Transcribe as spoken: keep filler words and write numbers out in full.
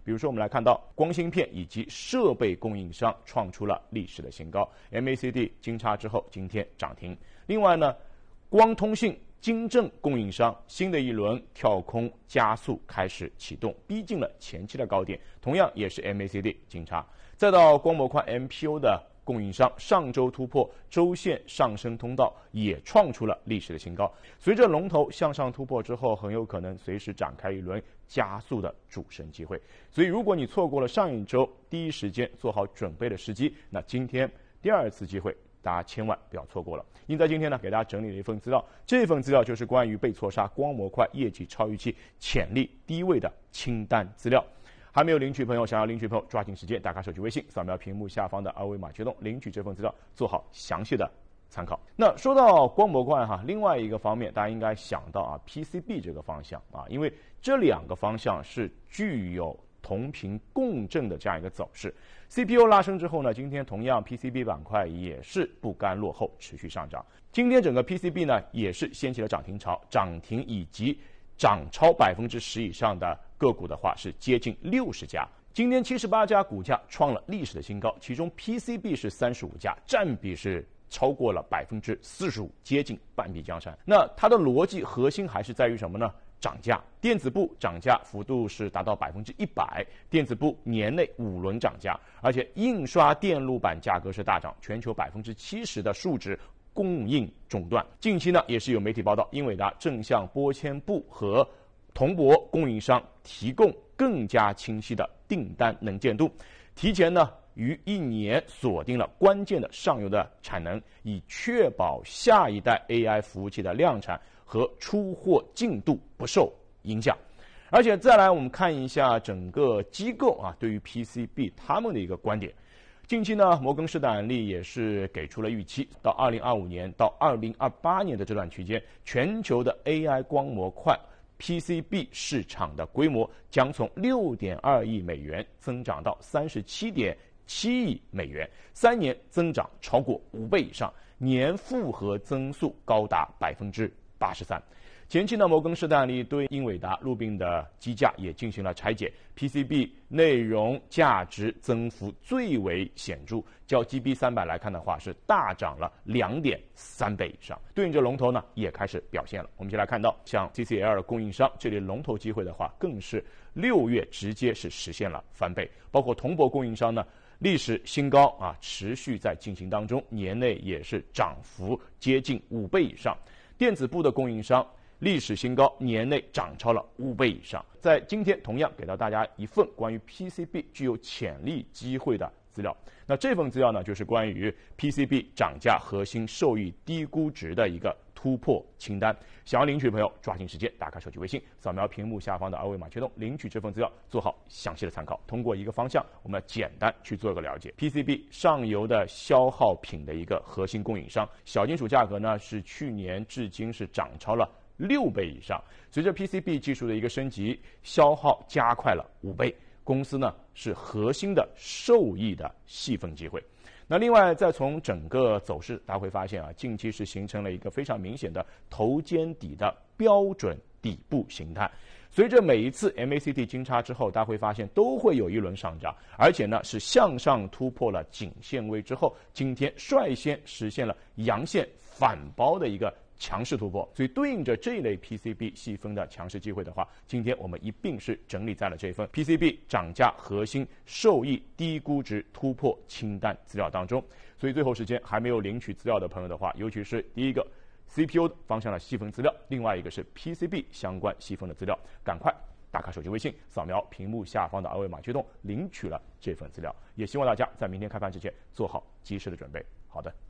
比如说，我们来看到光芯片以及设备供应商创出了历史的新高 ，M A C D 金叉之后今天涨停。另外呢，光通信、金正供应商新的一轮跳空加速开始启动，逼近了前期的高点，同样也是 M A C D 金叉。再到光模块 M P U 的供应商上周突破周线上升通道，也创出了历史的新高。随着龙头向上突破之后，很有可能随时展开一轮加速的主升机会。所以，如果你错过了上一周第一时间做好准备的时机，那今天第二次机会，大家千万不要错过了。因在今天呢，给大家整理了一份资料，这份资料就是关于被错杀光模块业绩超预期、潜力低位的清单资料。还没有领取朋友，想要领取朋友抓紧时间打开手机微信，扫描屏幕下方的二维码，启动领取这份资料，做好详细的参考。那说到光模块哈，另外一个方面大家应该想到啊 P C B 这个方向啊，因为这两个方向是具有同频共振的这样一个走势。C P U 拉升之后呢，今天同样 P C B 板块也是不甘落后，持续上涨。今天整个 P C B 呢也是掀起了涨停潮，涨停以及涨超百分之十以上的个股的话是接近六十家。今天七十八家股价创了历史的新高，其中 P C B 是三十五家，占比是超过了百分之四十五，接近半壁江山。那它的逻辑核心还是在于什么呢？涨价，电子部涨价幅度是达到百分之一百，电子部年内五轮涨价，而且印刷电路板价格是大涨，全球百分之七十的数值供应中断。近期呢，也是有媒体报道，英伟达正向玻纤布和铜箔供应商提供更加清晰的订单能见度，提前呢于一年锁定了关键的上游的产能，以确保下一代 A I 服务器的量产和出货进度不受影响。而且再来我们看一下整个机构啊对于 P C B 他们的一个观点。近期呢，摩根士丹利也是给出了预期，到二零二五年到二零二八年的这段区间，全球的 A I 光模块 P C B 市场的规模将从 六点二亿美元增长到 三十七点七亿美元，三年增长超过五倍以上，年复合增速高达百分之八十三。前期呢，摩根士丹利对英伟达、路病的基价也进行了拆解 ，P C B 内容价值增幅最为显著，较 G B 三百 来看的话是大涨了 两点三倍以上。对应着龙头呢也开始表现了，我们先来看到像 C C L 供应商这里龙头机会的话，更是六月直接是实现了翻倍，包括铜箔供应商呢。历史新高啊，持续在进行当中，年内也是涨幅接近五倍以上。电子部的供应商历史新高，年内涨超了五倍以上。在今天同样给到大家一份关于 P C B 具有潜力机会的资料。那这份资料呢，就是关于 P C B 涨价核心受益低估值的一个突破清单。想要领取的朋友，抓紧时间打开手机微信，扫描屏幕下方的二维码，驱动领取这份资料，做好详细的参考。通过一个方向，我们简单去做个了解。P C B 上游的消耗品的一个核心供应商，小金属价格呢是去年至今是涨超了六倍以上。随着 P C B 技术的一个升级，消耗加快了五倍。公司呢是核心的受益的细分机会。那另外再从整个走势，大家会发现啊，近期是形成了一个非常明显的头肩底的标准底部形态。随着每一次 M A C D 金叉之后，大家会发现都会有一轮上涨，而且呢是向上突破了颈线位之后，今天率先实现了阳线反包的一个强势突破。所以对应着这一类 P C B 细分的强势机会的话，今天我们一并是整理在了这份 P C B 涨价核心受益低估值突破清单资料当中。所以最后时间还没有领取资料的朋友的话，尤其是第一个 C P U 方向的细分资料，另外一个是 P C B 相关细分的资料，赶快打开手机微信，扫描屏幕下方的二维码，驱动领取了这份资料。也希望大家在明天开盘之前做好及时的准备。好的。